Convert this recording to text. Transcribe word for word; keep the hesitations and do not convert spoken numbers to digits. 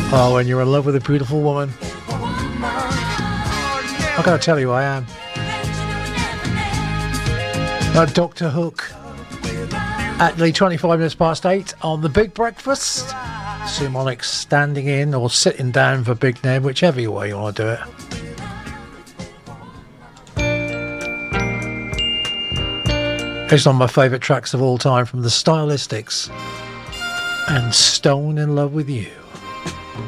Oh, when you're in love with a beautiful woman. I gotta tell you, I am. Uh, Doctor Hook. At the twenty-five minutes past eight on the Big Breakfast. Sumonic standing in or sitting down for Big Ned, whichever way you want to do it. It's one of my favourite tracks of all time from the Stylistics and Stone in Love with You.